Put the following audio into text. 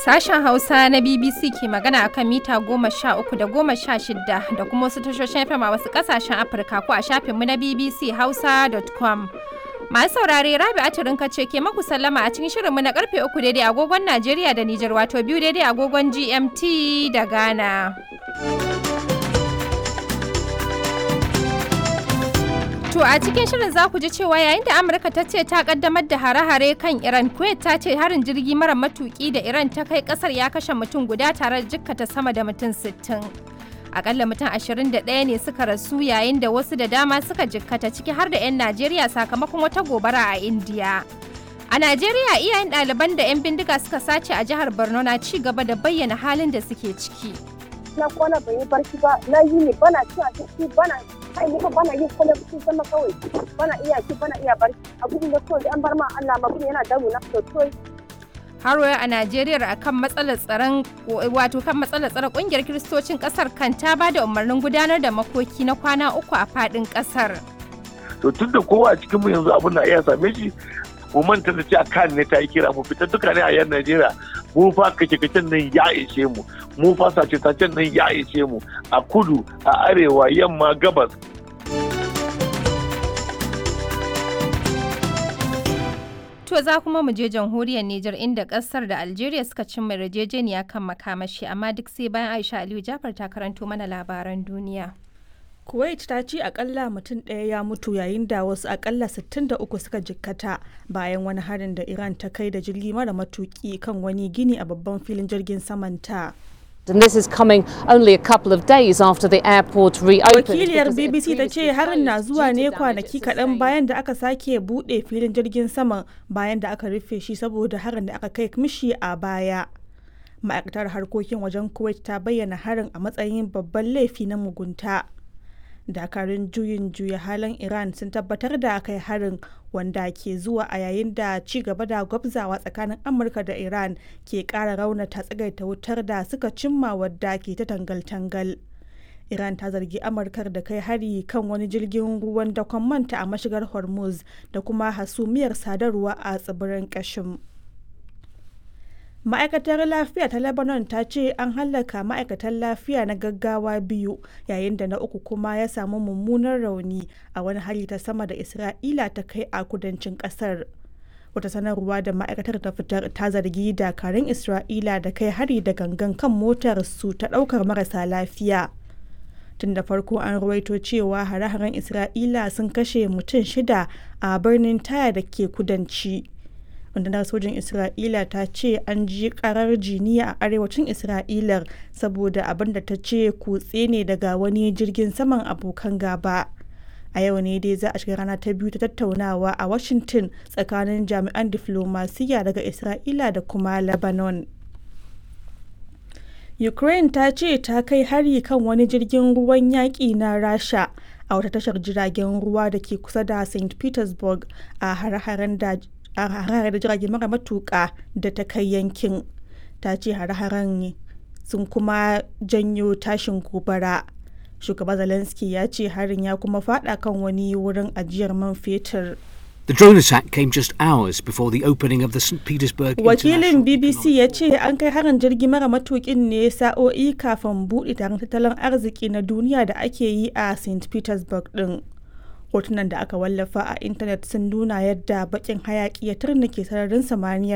Sashen Hausa na BBC ke magana akan mita 13 da 16 da kuma wasu tashoshin FM a wasu kasashen Afirka ko a shafinmu na bbchausa.com. Masu saurare Rabi'atu Rinka ce ke maku sallama a cikin shirinmu na karfe 3 daidai agogon Najeriya da Nijar wato 2 daidai agogon GMT da Ghana. To a cikin shirin za ku ji cewa yayin da Amurka ta ce ta kaddamar da hare-hare kan Iran, Kuwait ta ce harin jirgi mara matuki da Iran ta kai kasar ya kashe mutum guda tare da jikkata sama da mutum 60. Akalla mutum 21 ne suka rasu yayin da wasu da dama suka jikkata ciki har da 'yan Najeriya sakamakon wata gobara a Indiya. A Najeriya iyayen ɗaliban da 'yan bindiga suka sace a jihar Borno na ci gaba da bayyana halin da suke ciki. Na kwana bai yi barci ba, na yi ne bana cin abinci bana bana yin kwallon cikin sama kawai bana iya ci bana iya barci a gudun da kawai an bar ma Allah ma gudun yana damu na sosai. Har a Najeriya akan matsalar tsaron kungiyar Kiristocin kasar kan ta ba da umarnin gudanar da makoki na kwana 3 a fadin kasar. To tunda kowa a cikin mu yanzu abin na iya same shi mu manta da cewa kan ne ta yi kira mu fita duka ne a yan Najeriya mu fa kace-kacen nan ya ishe mu fa sace-sacen nan ya ishe mu a kudu a arewa yamma gabas. To za kuma mu je jamhuriyar Nijar inda kasar da Algeria suka cimma yarjejeniya kan makamashi amma duk sai bayan Aisha Aliyu Jafar ta karanto mana labaran duniya. Kuwait ta ce akalla mutum ɗaya ya mutu yayin da wasu akalla 63 suka jikkata bayan wani harin da Iran ta kai da jirgi mara matuki kan wani gini a babban filin jirgin samanta. And this is coming only a couple of days after the airport reopened. Wakiliyar BBC ta ce harin na zuwa ne kwanaki kaɗan bayan da aka sake buɗe filin jirgin saman bayan da aka rufe shi saboda harin da aka kai mishi a baya. Ma'aikatar harkokin wajen Kuwait ta bayyana harin a matsayin babban laifi na mugunta. Dakarun juyin juya halin Iran sun tabbatar da kai harin wanda ke zuwa a yayin da ci gaba da gwabzawa tsakanin Amurka da Iran ke ƙara raunata tsagaita wutar da suka cimma wadda ke ta tangal-tangal. Iran ta zargi Amurkar da kai hari kan wani jirgin ruwan dakon manta a mashigar Hormuz da kuma hasumiyar sadarwa a tsibirin Kashim. Ma'aikatar lafiya ta Lebanon ta ce an hallaka ma'aikatan lafiya na gaggawa 2 yayin da na uku kuma ya samu mummunan rauni a wani hari ta sama da Isra'ila ta kai a kudancin kasar. Wata sanarwa da ma'aikatar ta fitar ta zargi dakarun Isra'ila da kai hari da gangan kan motar su ta daukar marasa lafiya. Tun da farko an ruwaito cewa hare-haren Isra'ila sun kashe mutum 6 a birnin Taya da ke kudanci. Rundunar sojin Isra'ila ta ce an ji karar jiniya a arewacin Isra'ilar saboda abin da ta ce kutse ne daga wani jirgin saman abokan gaba. A yau ne dai za a shiga rana ta biyu ta tattaunawa a Washington tsakanin jami'an diflomasiyya daga Isra'ila da kuma Lebanon. Ukraine ta ce ta kai hari kan wani jirgin ruwan yaƙi na Rasha a wata tashar jiragen ruwa da ke kusa da St. Petersburg a hare-haren da jirage mara matuƙa da ta kai yankin. Ta ce hare-haren sun kuma janyo tashin gobara. Shugaba Zelensky ya ce harin ya kuma fada kan wani wurin ajiyar man fetur. The drone attack came just hours before the opening of the St. Petersburg Wakilin BBC ya ce an kai harin jirgi mara matuƙin ne sa'o'i kafin buɗe taron tattalin arziki na duniya da ake yi a St. Petersburg ɗin. Hotunan da aka wallafa a intanet sun nuna yadda bakin hayaki ya turnike sararin samaniyar